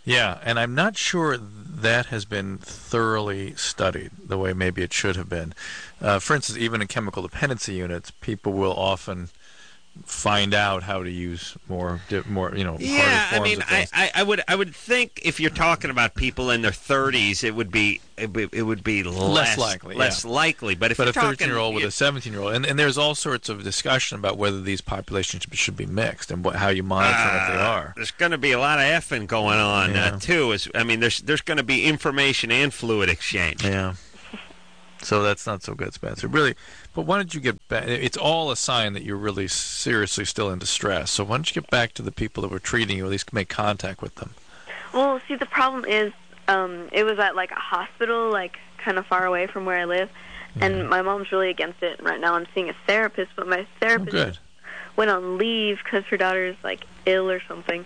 Yeah, and I'm not sure that has been thoroughly studied the way maybe it should have been. For instance, even in chemical dependency units, people will often find out how to use more harder forms of things. I would think if you're talking about people in their 30s, it would be less likely. But if a you're talking 13-year-old with a 17-year-old, and there's all sorts of discussion about whether these populations should be mixed and how you monitor them if they are. There's going to be a lot of effing going on too. There's going to be information and fluid exchange. Yeah. So that's not so good, Spencer. Really, but why don't you get back? It's all a sign that you're really seriously still in distress. So why don't you get back to the people that were treating you, at least make contact with them? Well, see, the problem is it was at, like, a hospital, like, kind of far away from where I live, and my mom's really against it. And right now I'm seeing a therapist, but my therapist went on leave because her daughter's, like, ill or something.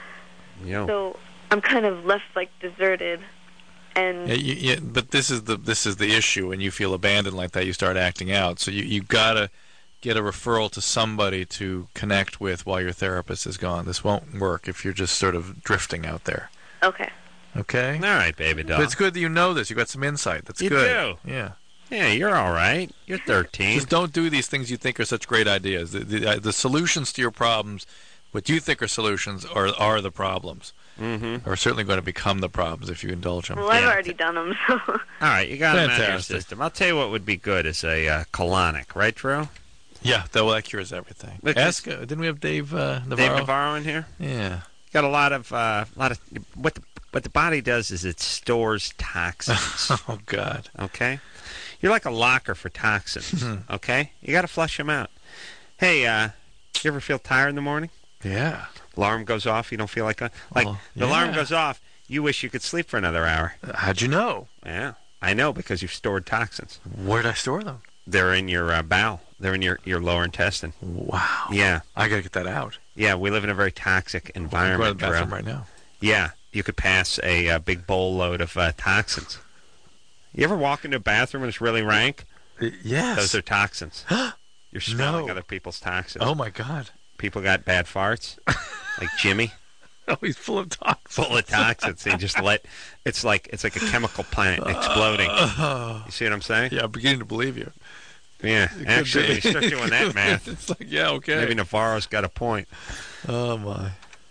Yo. So I'm kind of left, like, deserted. And but this is the issue. When you feel abandoned like that, you start acting out. So you gotta get a referral to somebody to connect with while your therapist is gone. This won't work if you're just sort of drifting out there. Okay. Okay. All right, baby doll. But it's good that you know this. You got some insight. That's you good. You do. Yeah. Yeah, you're all right. You're 13. Just don't do these things you think are such great ideas. The solutions to your problems, what you think are solutions, are the problems. Mm-hmm. Are certainly going to become the problems if you indulge them. Well, I've already done them, so... All right, you got them out of your Fantastic. system. I'll tell you what would be good is a colonic, right, Drew? Yeah, that cures everything. Didn't we have Dave Navarro? Dave Navarro in here? Yeah. Got a lot of what the body does is it stores toxins. Oh God. Okay, you're like a locker for toxins. Okay, you got to flush them out. Hey, you ever feel tired in the morning? Yeah. Alarm goes off. You don't feel like the alarm goes off. You wish you could sleep for another hour. How'd you know? Yeah, I know because you've stored toxins. Where'd I store them? They're in your bowel. They're in your lower intestine. Wow. Yeah. I gotta get that out. Yeah, we live in a very toxic environment. I'm going to the bathroom right now. Yeah, you could pass a big bowl load of toxins. You ever walk into a bathroom and it's really rank? Yes. Those are toxins. You're smelling other people's toxins. Oh my God. People got bad farts, like Jimmy. Oh, he's full of toxins. Full of toxins. They just it's like a chemical plant exploding. You see what I'm saying? Yeah, I'm beginning to believe you. Yeah, actually, when you start doing that math, it's like, yeah, okay. Maybe Navarro's got a point. Oh my.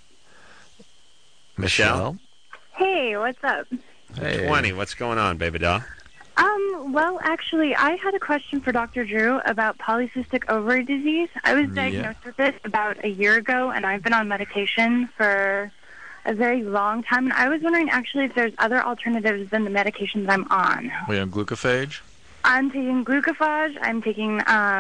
Michelle? Hey, what's up? Hey. 20. What's going on, baby doll? Well, actually, I had a question for Dr. Drew about polycystic ovary disease. I was diagnosed with it about a year ago, and I've been on medication for a very long time. And I was wondering, actually, if there's other alternatives than the medications I'm on. Wait, on glucophage? I'm taking glucophage. I'm taking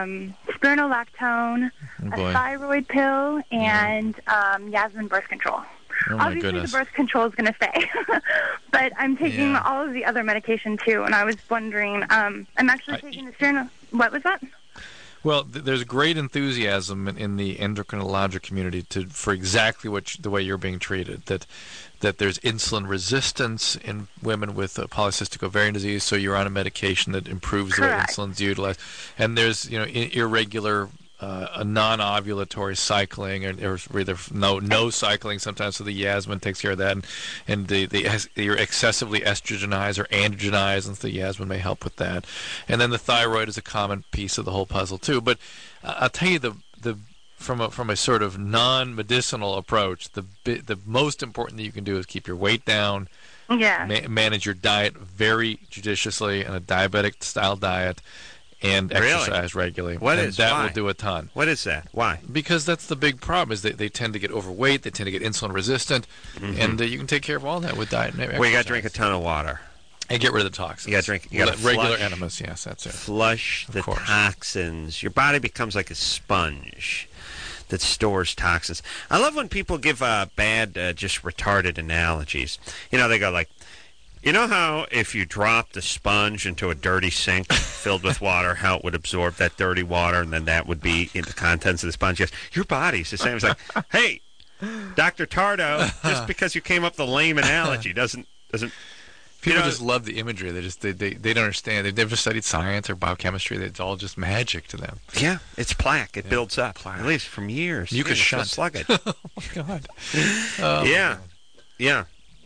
spironolactone, a thyroid pill, and Yasmin birth control. Oh my Obviously, goodness. the birth control is going to stay, but I'm taking all of the other medication too. And I was wondering, I'm actually taking the spironolactone. What was that? Well, there's great enthusiasm in the endocrinologic community for exactly the way you're being treated. That there's insulin resistance in women with polycystic ovarian disease, so you're on a medication that improves the way insulin's utilized, and there's irregular. A non-ovulatory cycling, or either no cycling sometimes, so the Yasmin takes care of that, and you're excessively estrogenized or androgenized, and so the Yasmin may help with that. And then the thyroid is a common piece of the whole puzzle too. But I'll tell you from a sort of non-medicinal approach, the most important that you can do is keep your weight down. Yeah. Manage your diet very judiciously, and a diabetic style diet. And exercise regularly. Why? Will do a ton. What is that? Why? Because that's the big problem. Is they tend to get overweight. They tend to get insulin resistant, and you can take care of all that with diet and exercise. Well, you got to drink a ton of water and get rid of the toxins. You got to drink. You got regular enemas. Yes, that's it. Flush the toxins. Your body becomes like a sponge that stores toxins. I love when people give bad, just retarded analogies. They go like. You know how if you dropped a sponge into a dirty sink filled with water, how it would absorb that dirty water, and then that would be in the contents of the sponge? Yes, your body's the same. It's like, hey, Dr. Tardo, just because you came up with a lame analogy doesn't. People just love the imagery. They don't understand. They've never studied science or biochemistry. It's all just magic to them. Yeah, it's plaque. It builds up. Plaque. At least from years. You could shunt. Slug it. Oh my God. Yeah.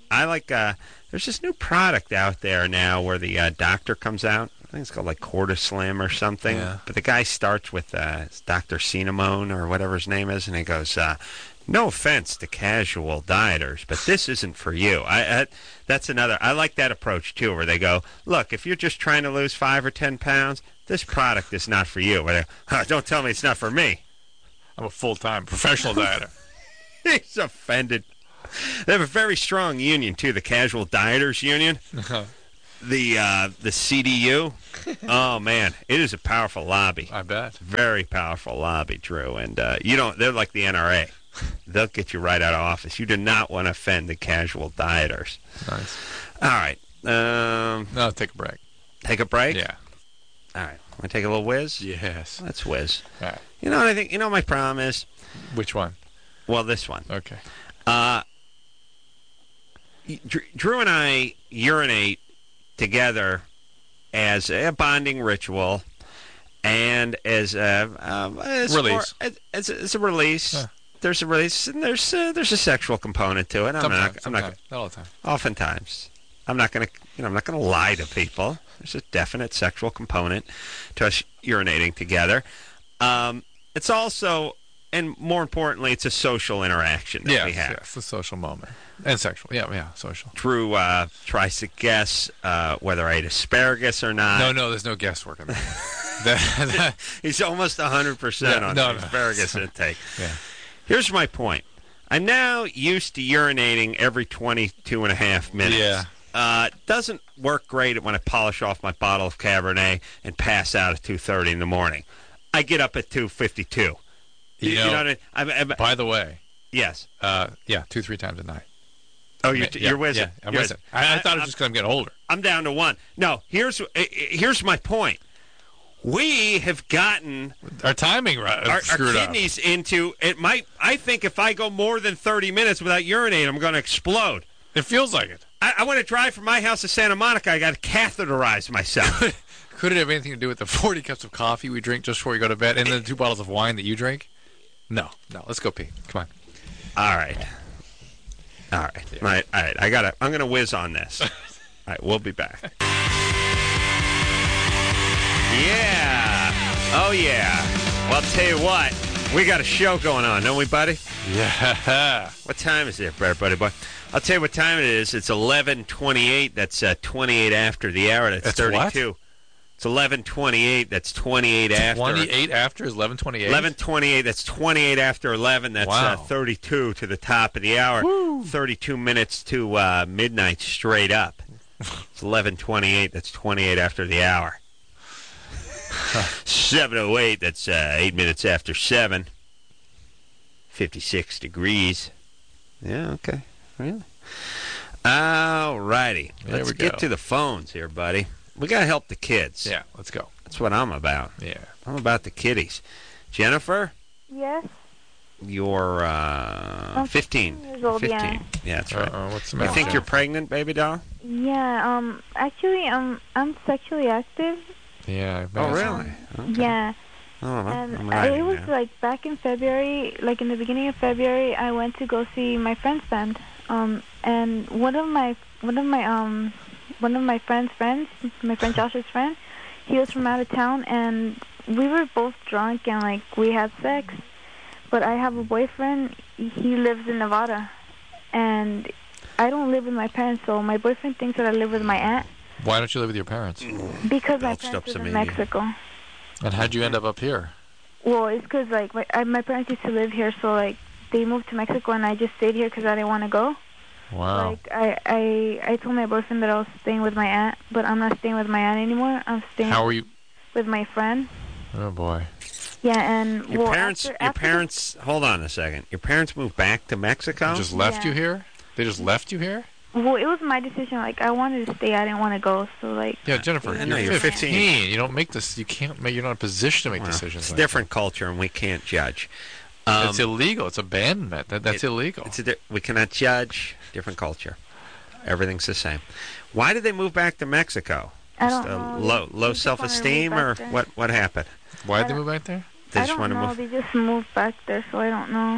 I like. There's this new product out there now where the doctor comes out. I think it's called like Cortislim or something. Yeah. But the guy starts with Dr. Cinnamon or whatever his name is, and he goes, "No offense to casual dieters, but this isn't for you." That's another. I like that approach too, where they go, "Look, if you're just trying to lose 5 or 10 pounds, this product is not for you." But don't tell me it's not for me. I'm a full-time professional dieter. He's offended. They have a very strong union too, the Casual Dieters Union. The CDU. Oh man, it is a powerful lobby. I bet. Very powerful lobby, Drew. And they're like the NRA. They'll get you right out of office. You do not want to offend the casual dieters. Nice. All right. No, take a break. Take a break? Yeah. All right. Want to take a little whiz? Yes. Let's whiz. All right. You know what I think? You know what my problem is? Which one? Well, this one. Okay. Drew and I urinate together as a bonding ritual and as a release. It's a release. Huh. There's a release, and there's a sexual component to it. I'm not not all the time. Oftentimes, I'm not going to lie to people. There's a definite sexual component to us urinating together. It's also, and more importantly, it's a social interaction that we have. Yes, a social moment. And sexual. Yeah, social. Drew tries to guess whether I ate asparagus or not. No, there's no guesswork in that. He's almost 100% on the asparagus intake. Yeah. Here's my point. I'm now used to urinating every 22 and a half minutes. Yeah. Doesn't work great when I polish off my bottle of Cabernet and pass out at 2:30 in the morning. I get up at 2:52. You know what I mean? By the way. Yes. 2-3 times a night. Oh, you're whizzing. Yeah, I'm whizzing. I thought it was just because I'm getting older. I'm down to 1. No, here's my point. We have gotten our timing right. Our screwed kidneys into it. I think if I go more than 30 minutes without urinating, I'm going to explode. It feels like it. I want to drive from my house to Santa Monica. I got to catheterize myself. Could it have anything to do with the 40 cups of coffee we drink just before we go to bed, and then 2 bottles of wine that you drink? No. Let's go pee. Come on. All right. Yeah. All right. I'm going to whiz on this. All right. We'll be back. Yeah. Oh, yeah. Well, I'll tell you what. We got a show going on, don't we, buddy? Yeah. What time is it, buddy boy? I'll tell you what time it is. It's 11:28. That's 28 after the hour. That's 32. What? It's 11:28. That's 28 after. 28 after is 11:28? 11:28. That's 28 after 11. That's 32 to the top of the hour. Woo. 32 minutes to midnight straight up. It's 11:28. That's 28 after the hour. 7:08. That's 8 minutes after 7. 56 degrees. Yeah, okay. Really? All righty. Let's get to the phones here, buddy. We got to help the kids. Yeah, let's go. That's what I'm about. Yeah. I'm about the kiddies. Jennifer? Yes? You're 15. Years old, 15. Yeah, that's right. What's the You matter? think you're pregnant, baby doll? Yeah, actually, I'm sexually active. Yeah. Oh, really? Okay. Yeah. Oh, And I'm it was like back in February, like in the beginning of February, I went to go see my friend's band. And one of my friend's friends, my friend Josh's friend, he was from out of town, and we were both drunk and like we had sex. But I have a boyfriend. He lives in Nevada, and I don't live with my parents. So my boyfriend thinks that I live with my aunt. Why don't you live with your parents? Because my parents live in Mexico. And how'd you end up here? Well, it's because like my parents used to live here, so like they moved to Mexico, and I just stayed here because I didn't want to go. Wow. Like I told my boyfriend that I was staying with my aunt, but I'm not staying with my aunt anymore. I'm staying. How are you? With my friend. Oh boy. Yeah, and your parents. Hold on a second. Your parents moved back to Mexico. They just left you here? They just left you here? Well, it was my decision. Like I wanted to stay. I didn't want to go. So like. Yeah, Jennifer, you're 15. You don't make this. You can't make. You're not in a position to make decisions. It's like different culture, and we can't judge. It's illegal. It's abandonment. That's illegal. We cannot judge. Different culture. Everything's the same. Why did they move back to Mexico? I don't know. Low self-esteem, or what happened? Why did they move back there? They I don't know. They just moved back there, so I don't know.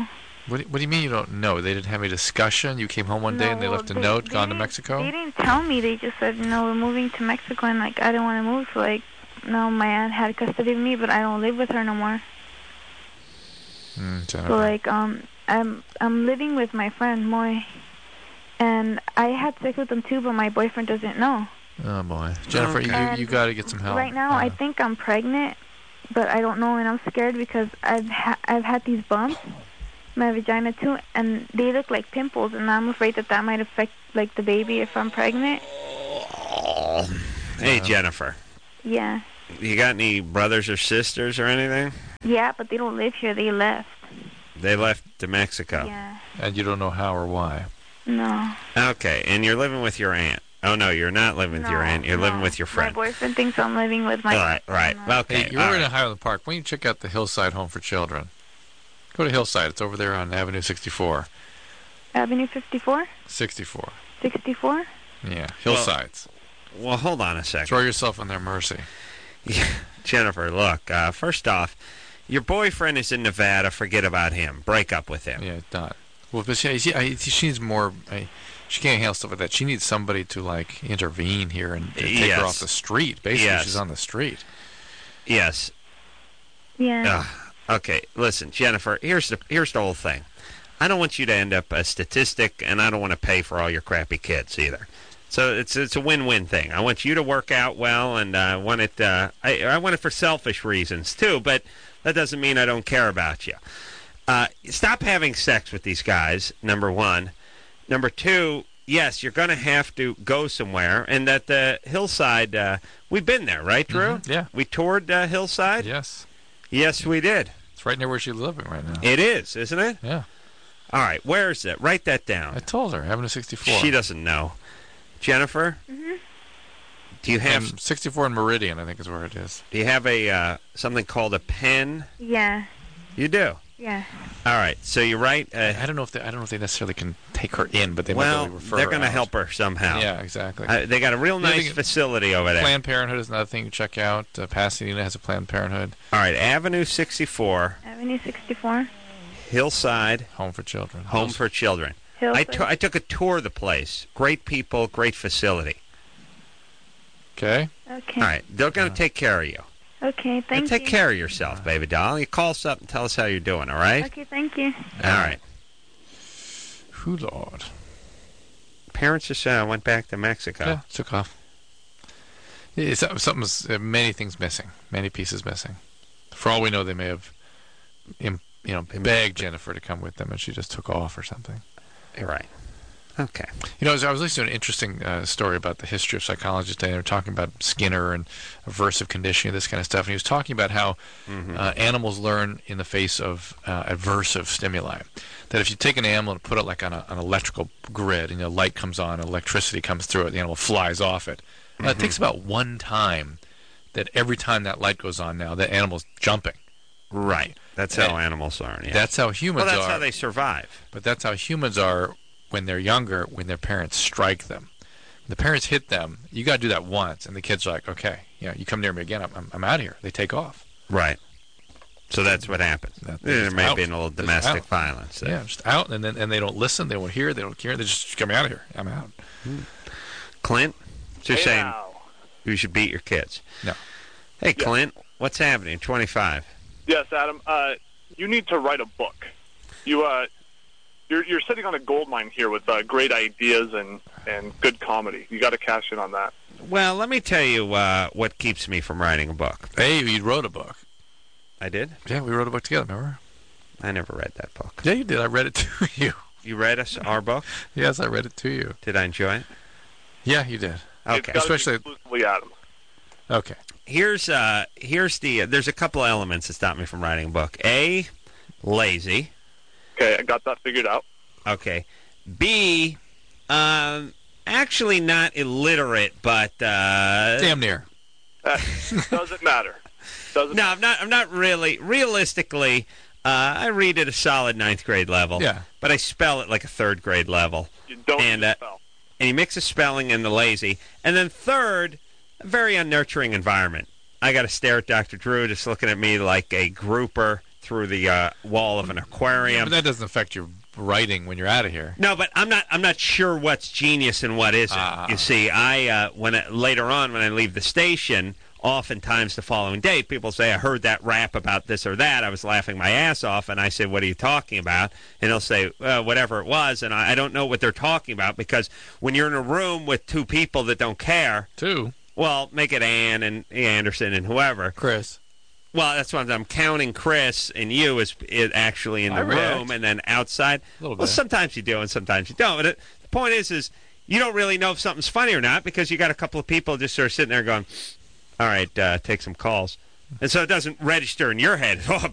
What do you mean you don't know? They didn't have a discussion? You came home one day and they left a note, gone to Mexico? They didn't tell me. They just said, no, we're moving to Mexico, and, like, I didn't want to move, so, like, no, my aunt had custody of me, but I don't live with her no more. Jennifer. So, like, I'm living with my friend, Moy, and I had sex with him, too, but my boyfriend doesn't know. Oh, boy. Jennifer, you got to get some help. Right now, I think I'm pregnant, but I don't know, and I'm scared because I've had these bumps, my vagina too, and they look like pimples, and I'm afraid that might affect, like, the baby if I'm pregnant. Hey, Jennifer. Yeah. You got any brothers or sisters or anything? Yeah, but they don't live here. They left. They left to Mexico. Yeah. And you don't know how or why? No. Okay, and you're living with your aunt. Oh, no, you're not living with your aunt. You're living with your friend. My boyfriend thinks I'm living with my... Right. Okay. Hey, you're in Highland Park. Why don't you check out the Hillside Home for Children? Go to Hillside. It's over there on Avenue 64. Avenue 54? 64. 64? Yeah, Hillsides. Well, hold on a second. Throw yourself on their mercy. Jennifer, look, first off, your boyfriend is in Nevada. Forget about him. Break up with him. Yeah, done. Well, but she needs more... She can't handle stuff like that. She needs somebody to, like, intervene here and take her off the street. Basically, she's on the street. Yes. Yeah. Okay, listen, Jennifer, here's the whole thing. I don't want you to end up a statistic, and I don't want to pay for all your crappy kids either. So it's a win-win thing. I want you to work out well, and I want it I want it for selfish reasons too, but that doesn't mean I don't care about you. Stop having sex with these guys, number one. Number two, yes, you're going to have to go somewhere, and that the Hillside, we've been there, right, Drew? Mm-hmm, yeah. We toured Hillside? Yes. Yes, we did. It's right near where she's living right now. It is, isn't it? Yeah. All right, where is it? Write that down. I told her, Avenue 64. She doesn't know. Jennifer? Mm-hmm. Do you have... 64 in Meridian, I think is where it is. Do you have a something called a pen? Yeah. You do? Yeah. All right, so you write... I don't know if they necessarily can take her in, but they might be able to refer her they're going to out. help her somehow. Yeah, exactly. They got a real nice facility over there. Planned Parenthood is another thing to check out. Pasadena has a Planned Parenthood. All right, Avenue 64. Avenue 64. Hillside. Home for Children. Home for Children. I took a tour of the place. Great people, great facility. Okay. Okay. All right, they're going to take care of you. Okay, thank you. Take care of yourself, baby doll. You call us up and tell us how you're doing, all right? Okay, thank you. All right. Who, Lord? Parents just went back to Mexico. Yeah, took off. Many things missing. Many pieces missing. For all we know, they may have, begged Jennifer to come with them, and she just took off or something. You're right. Okay. I was listening to an interesting story about the history of psychology today. They were talking about Skinner and aversive conditioning, this kind of stuff. And he was talking about how animals learn in the face of aversive stimuli. That if you take an animal and put it like on an electrical grid, and light comes on, electricity comes through it, the animal flies off it. It takes about one time that every time that light goes on now, the animal's jumping. Right. That's how animals are. Yeah. That's how humans are. Well, that's how they survive. But that's how humans are when they're younger, when their parents strike them. When the parents hit them, you got to do that once, and the kids are like, okay, you come near me again, I'm out of here. They take off. Right. So that's what happens. There may have been a little domestic violence there. Yeah, just out, and they don't listen, they won't hear, they don't care, they just come out of here. I'm out. Clint, you're saying you should beat your kids. No. Hey, Clint, what's happening? 25. Yes, Adam. You need to write a book. You're sitting on a gold mine here with great ideas and good comedy. You got to cash in on that. Well, let me tell you what keeps me from writing a book. Hey, you wrote a book. I did? Yeah, we wrote a book together, remember? I never read that book. Yeah, you did. I read it to you. You read our book? Yes, I read it to you. Did I enjoy it? Yeah, you did. Okay. Especially exclusively Adam. Okay. Here's there's a couple of elements that stop me from writing a book. A, lazy. Okay, I got that figured out. Okay. B, actually not illiterate, but damn near. Doesn't matter. I'm not really. Realistically, I read at a solid 9th grade level. Yeah. But I spell at like a 3rd grade level. You don't spell. And you mix the spelling and the lazy. And then third, a very unnurturing environment. I got to stare at Dr. Drew just looking at me like a grouper through the wall of an aquarium. Yeah, but that doesn't affect your writing when you're out of here. No, but I'm not sure what's genius and what isn't. You see, later on when I leave the station, oftentimes the following day, people say, I heard that rap about this or that. I was laughing my ass off, and I said, what are you talking about? And they'll say, whatever it was, and I don't know what they're talking about, because when you're in a room with two people that don't care... Two? Well, make it Ann and Anderson and whoever. Chris. Well, that's what I'm counting. Chris and you is actually in the room, and then outside. Well, sometimes you do, and sometimes you don't. But the point is you don't really know if something's funny or not, because you got a couple of people just sort of sitting there going, all right, take some calls. And so it doesn't register in your head, oh,